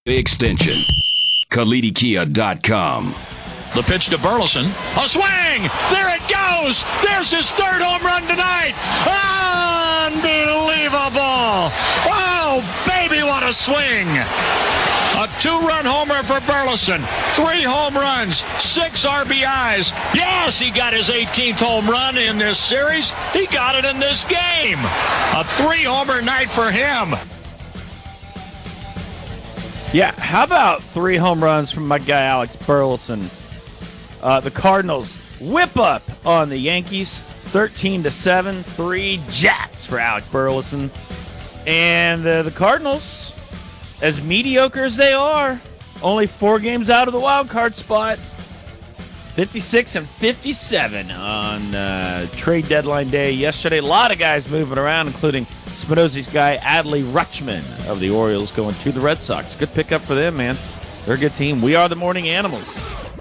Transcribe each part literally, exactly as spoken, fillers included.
Extension. Kalidi Kia dot com. The pitch to Burleson. A swing! There it goes! There's his third home run tonight! Unbelievable! Oh, baby, what a swing! A two-run homer for Burleson. Three home runs, six R B Is. Yes, he got his eighteenth home run in this series. He got it in this game. A three-homer night for him. Yeah, how about three home runs from my guy Alex Burleson? Uh, the Cardinals whip up on the Yankees, thirteen to seven, three jacks for Alex Burleson. And uh, the Cardinals, as mediocre as they are, only four games out of the wild card spot, fifty-six and fifty-seven on uh, trade deadline day yesterday. A lot of guys moving around, including Spinozzi's guy, Adley Rutschman of the Orioles, going to the Red Sox. Good pickup for them, man. They're a good team. We are the Morning Animals.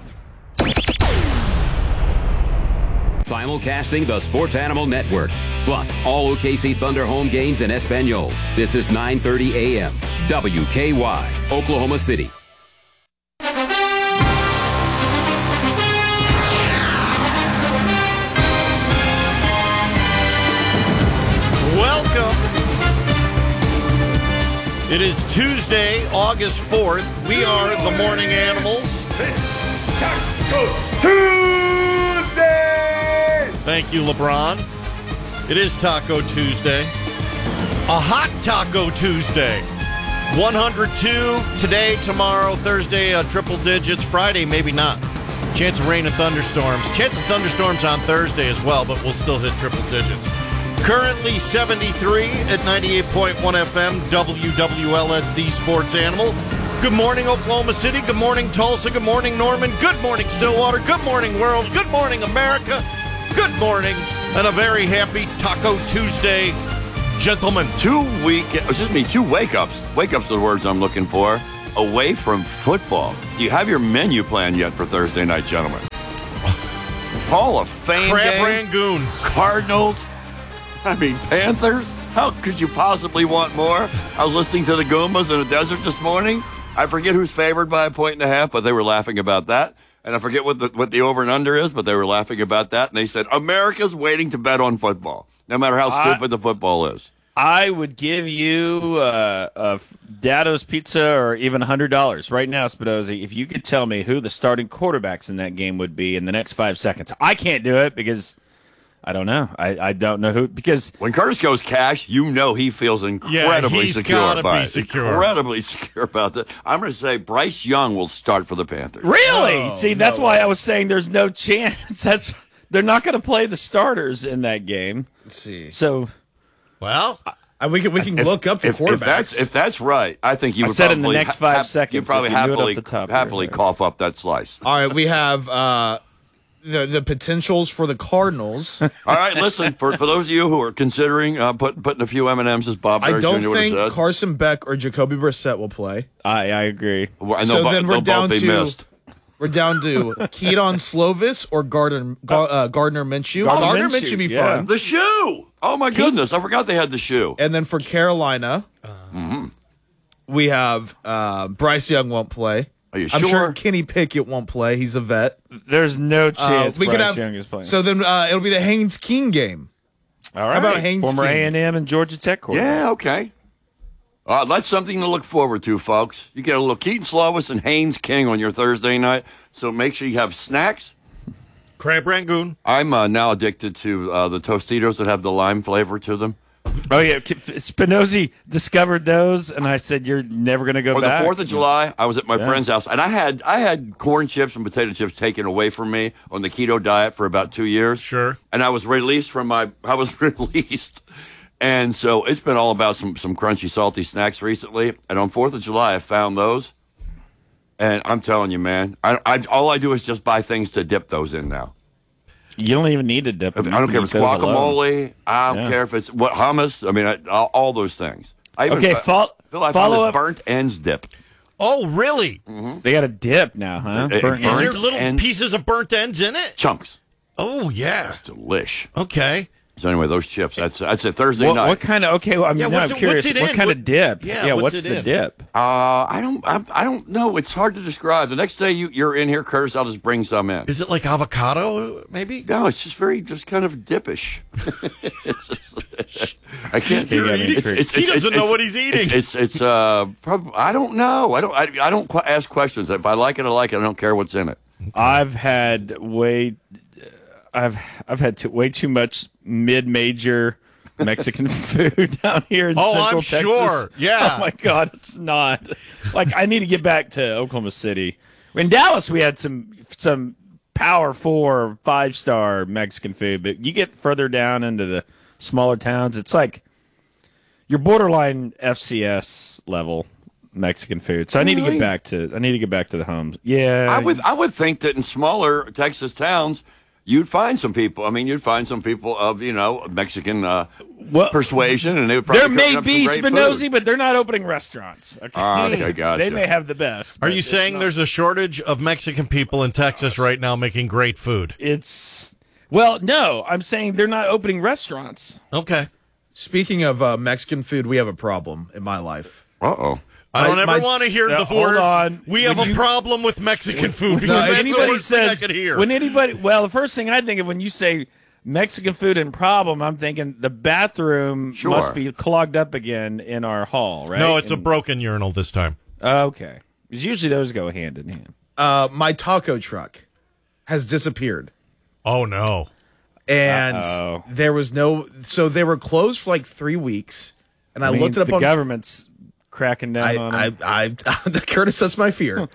Simulcasting the Sports Animal Network. Plus, all O K C Thunder home games in Espanol. This is nine thirty a.m. W K Y, Oklahoma City. Welcome. It is Tuesday, August fourth. We are the Morning Animals. Tuesday! Thank you, LeBron. It is Taco Tuesday. A hot Taco Tuesday. one hundred two today, tomorrow, Thursday, uh, triple digits. Friday, maybe not. Chance of rain and thunderstorms. Chance of thunderstorms on Thursday as well, but we'll still hit triple digits. Currently seventy-three at ninety-eight point one F M, W W L S, the Sports Animal. Good morning, Oklahoma City. Good morning, Tulsa. Good morning, Norman. Good morning, Stillwater. Good morning, world. Good morning, America. Good morning, and a very happy Taco Tuesday, gentlemen. Two week, excuse me, two wake-ups. Wake-ups are the words I'm looking for. Away from football. Do you have your menu plan yet for Thursday night, gentlemen? Hall of Fame Crab game, Rangoon. Cardinals. I mean, Panthers? How could you possibly want more? I was listening to the Goombas in the desert this morning. I forget who's favored by a point and a half, but they were laughing about that. And I forget what the, what the over and under is, but they were laughing about that. And they said, America's waiting to bet on football, no matter how stupid I, the football is. I would give you uh, a Dado's Pizza or even one hundred dollars right now, Spinozzi, if you could tell me who the starting quarterbacks in that game would be in the next five seconds. I can't do it because I don't know. I, I don't know who, because when Curtis goes cash, you know he feels incredibly yeah, he's secure gotta about be it. secure. Incredibly secure about that. I'm going to say Bryce Young will start for the Panthers. Really? Oh, See, that's no. why I was saying there's no chance. That's they're not going to play the starters in that game. Let's see. So, Well, I, we can we can If, look up the if, quarterbacks. if that's if that's right, I think you I would said in the probably next five ha- seconds, You probably if you knew it off happily the top happily here. cough up that slice. All right, we have uh, the the potentials for the Cardinals. All right, listen, for for those of you who are considering uh, put, putting a few M and M's, as Bob Barry I don't Junior would have think said. Carson Beck or Jacoby Brissett will play. I, I agree. Well, and so they'll bo- then we're they'll down both be to missed. we're down to Keaton Slovis or Gardner Gar- uh, Gardner Minshew. Gardner Gardner Minshew, Minshew would be yeah. fun. The shoe. Oh my goodness, I forgot they had the shoe. And then for Carolina, Mm-hmm. we have uh, Bryce Young won't play. Are you I'm sure? sure Kenny Pickett won't play. He's a vet. There's no Uh, chance we Bryce could have Young is playing. so then uh, it'll be the Haynes King game. All right. about Haynes Former King? A and M and Georgia Tech quarterback. Yeah, okay. Uh, that's something to look forward to, folks. You get a little Keaton Slovis and Haynes King on your Thursday night, so make sure you have snacks. Crab Rangoon. I'm uh, now addicted to uh, the Tostitos that have the lime flavor to them. Oh, yeah. Spinozzi discovered those, and I said, you're never going to go On back. the fourth of July, I was at my Yeah. friend's house, and I had I had corn chips and potato chips taken away from me on the keto diet for about two years. Sure. And I was released from my I was released. And so it's been all about some, some crunchy, salty snacks recently. And on fourth of July, I found those. And I'm telling you, man, I, I, all I do is just buy things to dip those in now. You don't even need to dip I them. don't care if it's guacamole. I don't Yeah. care if it's what hummus. I mean, I, all, all those things. I even Okay, fi- fol- Phil, I follow found up. this burnt ends dip. Oh, really? They got a dip now, huh? It- Burnt it- Is there Burnt little end- pieces of burnt ends in it? Chunks. Oh, yeah. Delish. Okay. So anyway, those chips. That's that's it. Thursday What, night. what kind of? Okay, well, I'm, Yeah, now what's I'm it- curious. what's it What in? kind What- of dip? yeah, yeah what's what's it the in? dip? Uh, I don't. I, I don't know. It's hard to describe. The next day you, you're in here, Curtis. I'll just bring some in. Is it like avocado, maybe? No, it's just very, just kind of dippish. I can't. He got me It's, intrigued. it's, He it's, doesn't it's, know what he's eating. It's, it's, it's uh, prob- I don't know. I don't. I, I don't qu- ask questions. If I like it, I like it. I don't care what's in it. I've had way, I've I've had too, way too much mid-major Mexican food down here in Oh, Central I'm Texas. sure. Yeah. Oh my God, it's not. Like I need to get back to Oklahoma City. In Dallas, we had some some power four, five star Mexican food, but you get further down into the smaller towns, it's like you're borderline F C S level Mexican food. So I need to Really? get back to I need to get back to the homes. Yeah, I would. I would think that in smaller Texas towns, you'd find some people. I mean, you'd find some people of you know Mexican uh, well, persuasion, and they would probably there may cook up some be great Spinozzi, food. but they're not opening restaurants. Okay, Ah, okay, gotcha. they may have the best. Are but you it's saying not- there's a shortage of Mexican people in Texas right now making great food? It's well, no. I'm saying they're not opening restaurants. Okay. Speaking of uh, Mexican food, we have a problem in my life. Uh oh. I don't My- ever my- want to hear Now, the hold words, on. we have When a you- problem with Mexican food, because No, that's the anybody worst thing I says could hear. when anybody well, the first thing I think of when you say Mexican food and problem, I'm thinking the bathroom Sure. must be clogged up again in our hall, right? No, it's a And- broken urinal this time. okay. Because usually those go hand in hand. Uh, my taco truck has disappeared. Oh, no. And Uh-oh. there was no, so they were closed for like three weeks. And I, Means looked it up the on government's cracking down I, on I, them. I, I, Curtis, that's my fear.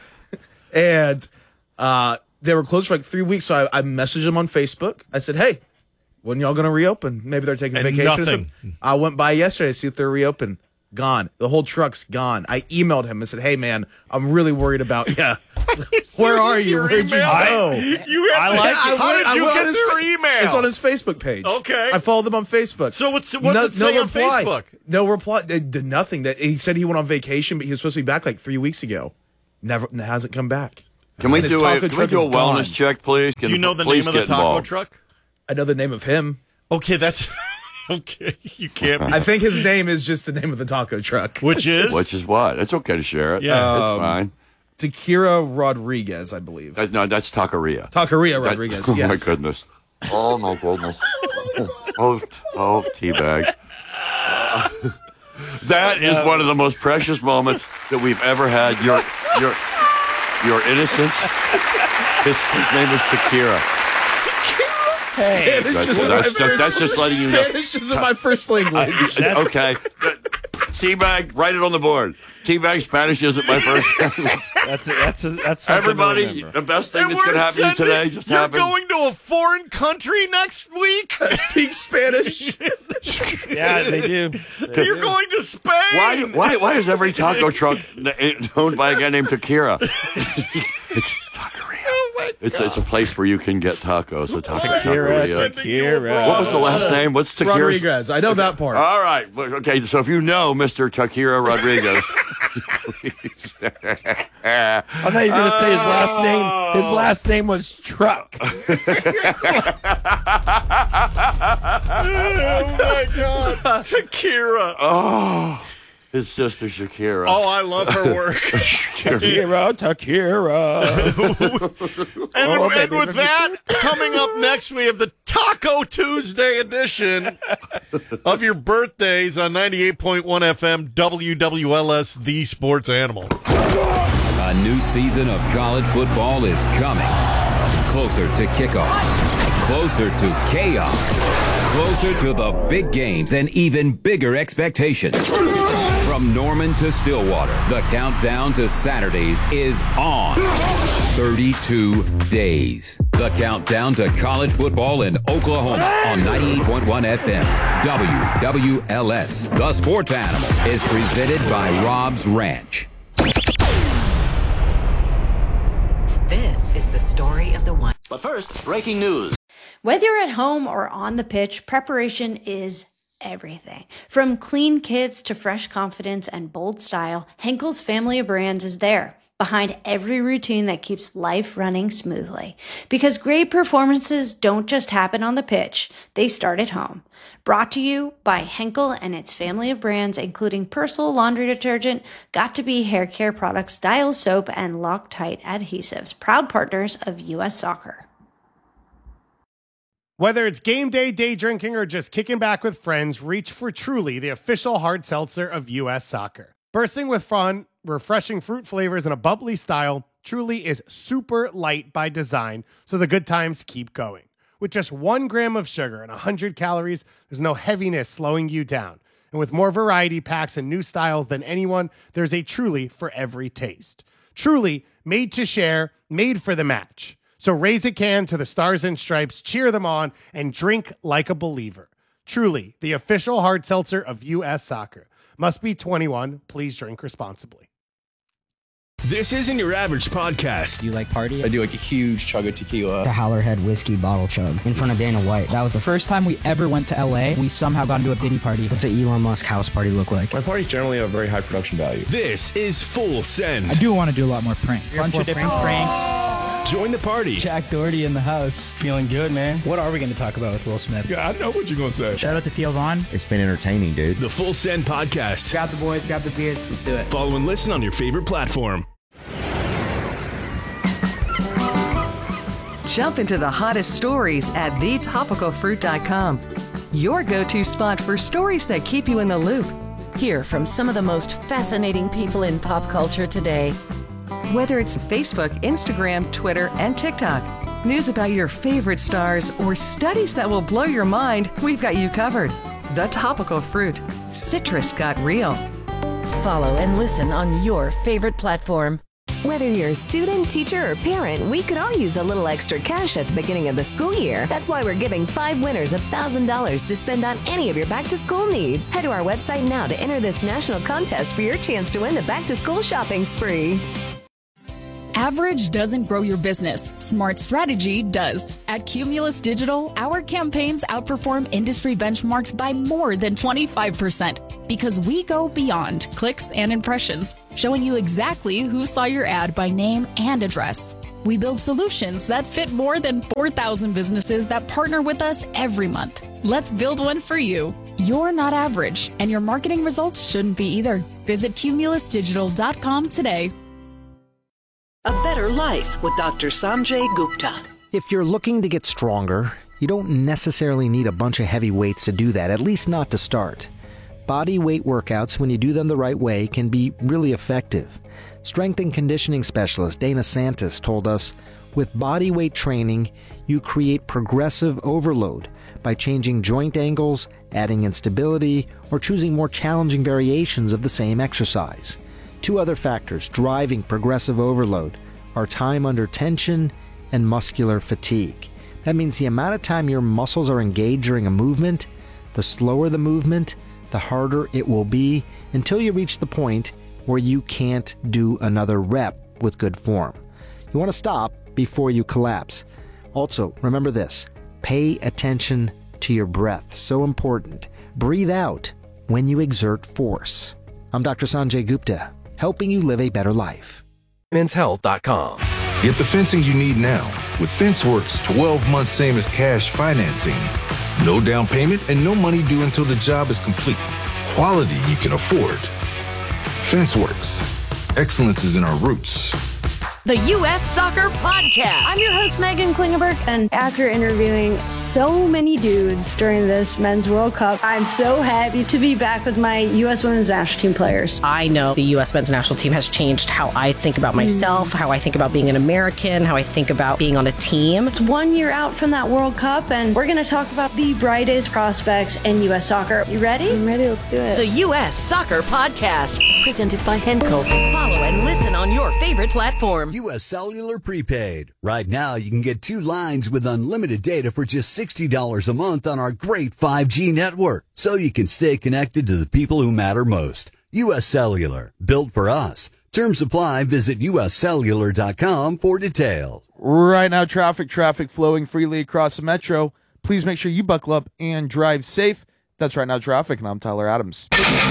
and uh, they were closed for like three weeks. So I, I messaged them on Facebook. I said, hey, when y'all going to reopen? Maybe they're taking And vacation. nothing. So I went by yesterday to see if they're reopened. Gone. The whole truck's gone. I emailed him and said, hey, man, I'm really worried about, yeah. Where are you? Your Where'd you email? go? You have I to- like How I went- did I you went get on his their fa- email? It's on his Facebook page. Okay. I followed them on Facebook. So what's- what's it say on reply. Facebook? No reply. They did nothing. That he said he went on vacation, but he was supposed to be back like three weeks ago. Never hasn't come back. Can we And his do a taco Can we truck do a is wellness gone. check, please? Can Do you know the please name of the get taco involved. truck? I know the name of him. Okay, that's... okay, you can't... I think his name is just the name of the taco truck. Which is? Which is what? It's okay to share it. Yeah. it's Um, fine. Takira Rodriguez, I believe. That- no, that's takeria. Taqueria That- Rodriguez. oh yes. my goodness. Oh my goodness. oh, t- oh, teabag. That is one of the most precious moments that we've ever had. Your, your, your innocence. His, his name is Takira. Hey, Spanish That's, isn't that's, my just, first- that's just letting you know. Spanish isn't my first language. That's- Okay. Teabag, write it on the board. Teabag Spanish isn't my first. that's a, that's a, that's something to Everybody, remember. the best thing And that's going to we're happen to you sending- today just You're happened. going to a foreign country next week? Speak Spanish. Yeah, they do. They You're do. going to Spain? Why, why, why is every taco truck n- owned by a guy named Takira? It's Taqueria. It's it's a place where you can get tacos. The taco Takira, Taqueria. Takira. What was the last name? What's Takira's? Rodriguez. I know that part. All right. Well, okay. So if you know Mister Takira Rodriguez, I thought you were going to say his last name. His last name was Truck. Oh, my God. Takira. oh, his sister Shakira. Oh, I love her work. Takira, Takira. And, Oh, and baby, with baby. that, coming up next, we have the Taco Tuesday edition of your birthdays on ninety-eight point one F M W W L S, the sports animal. A new season of college football is coming. Closer to kickoff. Closer to chaos. Closer to the big games and even bigger expectations. From Norman to Stillwater, the countdown to Saturdays is on. thirty-two days. The countdown to college football in Oklahoma on ninety-eight point one F M. W W L S. The Sports Animal is presented by Rob's Ranch. This is the story of the one. But first, breaking news. Whether you're at home or on the pitch, preparation is everything. From clean kits to fresh confidence and bold style, Henkel's family of brands is there, behind every routine that keeps life running smoothly. Because great performances don't just happen on the pitch, they start at home. Brought to you by Henkel and its family of brands, including Persil laundry detergent, Got2b hair care products, Dial soap, and Loctite adhesives, proud partners of U S Soccer. Whether it's game day, day drinking, or just kicking back with friends, reach for Truly, the official hard seltzer of U S Soccer. Bursting with fun, refreshing fruit flavors, and a bubbly style, Truly is super light by design, so the good times keep going. With just one gram of sugar and one hundred calories, there's no heaviness slowing you down. And with more variety packs and new styles than anyone, there's a Truly for every taste. Truly, made to share, made for the match. So raise a can to the Stars and Stripes, cheer them on, and drink like a believer. Truly, the official hard seltzer of U S Soccer. Must be twenty-one. Please drink responsibly. This isn't your average podcast. Do you like party? I do like a huge chug of tequila. The Howlerhead whiskey bottle chug in front of Dana White. That was the first time we ever went to L A. We somehow got into a Diddy party. What's an Elon Musk house party look like? My parties generally have a very high production value. This is Full Send. I do want to do a lot more pranks. Bunch of different pranks. Join the party. Jack Doherty in the house. Feeling good, man. What are we going to talk about with Will Smith? Yeah, I know what you're going to say. Shout out to Theo Vaughn. It's been entertaining, dude. The Full Send podcast. Grab the boys, grab the beers. Let's do it. Follow and listen on your favorite platform. Jump into the hottest stories at the topical fruit dot com. Your go-to spot for stories that keep you in the loop. Hear from some of the most fascinating people in pop culture today. Whether it's Facebook, Instagram, Twitter, and TikTok, news about your favorite stars, or studies that will blow your mind, we've got you covered. The Topical Fruit. Citrus got real. Follow and listen on your favorite platform. Whether you're a student, teacher, or parent, we could all use a little extra cash at the beginning of the school year. That's why we're giving five winners one thousand dollars to spend on any of your back-to-school needs. Head to our website now to enter this national contest for your chance to win the back-to-school shopping spree. Average doesn't grow your business. Smart strategy does. At Cumulus Digital, our campaigns outperform industry benchmarks by more than twenty-five percent because we go beyond clicks and impressions, showing you exactly who saw your ad by name and address. We build solutions that fit more than four thousand businesses that partner with us every month. Let's build one for you. You're not average, and your marketing results shouldn't be either. Visit cumulus digital dot com today. A Better Life with Doctor Sanjay Gupta. If you're looking to get stronger, you don't necessarily need a bunch of heavy weights to do that, at least not to start. Body weight workouts, when you do them the right way, can be really effective. Strength and conditioning specialist Dana Santis told us, with body weight training, you create progressive overload by changing joint angles, adding instability, or choosing more challenging variations of the same exercise. Two other factors driving progressive overload are time under tension and muscular fatigue. That means the amount of time your muscles are engaged during a movement, the slower the movement, the harder it will be until you reach the point where you can't do another rep with good form. You want to stop before you collapse. Also, remember this, pay attention to your breath. So important. Breathe out when you exert force. I'm Doctor Sanjay Gupta, helping you live a better life. Men's Health dot com. Get the fencing you need now with FenceWorks twelve months same as cash financing. No down payment and no money due until the job is complete. Quality you can afford. FenceWorks. Excellence is in our roots. The U S Soccer Podcast. I'm your host, Megan Klingenberg, and after interviewing so many dudes during this Men's World Cup, I'm so happy to be back with my U S Women's National Team players. I know the U S Men's National Team has changed how I think about myself, mm. how I think about being an American, how I think about being on a team. It's one year out from that World Cup, and we're going to talk about the brightest prospects in U S soccer. You ready? I'm ready. Let's do it. The U S Soccer Podcast, presented by Henkel. Follow and listen on your favorite platform. U S Cellular Prepaid. Right now, you can get two lines with unlimited data for just sixty dollars a month on our great five G network, so you can stay connected to the people who matter most. U S Cellular, built for us. Terms apply. Visit U S cellular dot com for details. Right now, traffic, traffic flowing freely across the metro. Please make sure you buckle up and drive safe. That's Right Now Traffic, and I'm Tyler Adams.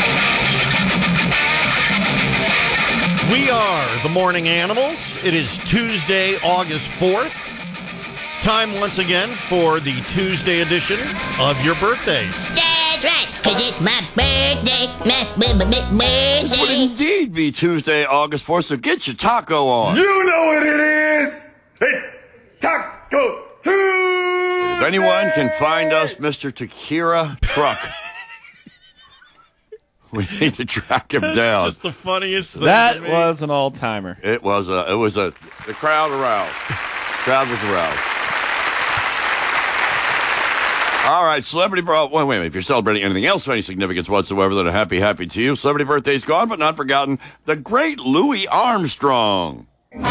We are the Morning Animals. It is Tuesday, August fourth. Time once again for the Tuesday edition of your birthdays. That's right, because it's my birthday, my birthday. This would indeed be Tuesday, August fourth, so get your taco on. You know what it is. It's Taco Tuesday. If anyone can find us Mister Takira Truck, we need to track him That's down. just the funniest thing. That to me. was an all-timer. It was a, it was a, the crowd aroused. Crowd was aroused. All right, celebrity bro. Wait, wait, wait. If you're celebrating anything else of any significance whatsoever, then a happy, happy to you. Celebrity birthday's gone, but not forgotten. The great Louis Armstrong.